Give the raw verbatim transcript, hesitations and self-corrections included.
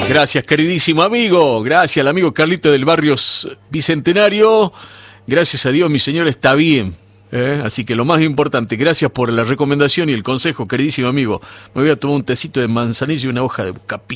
Gracias, queridísimo amigo. Gracias al amigo Carlito del barrio Bicentenario. Gracias a Dios, mi señora está bien. ¿eh? Así que lo más importante, gracias por la recomendación y el consejo, queridísimo amigo. Me voy a tomar un tecito de manzanilla y una hoja de buscapié.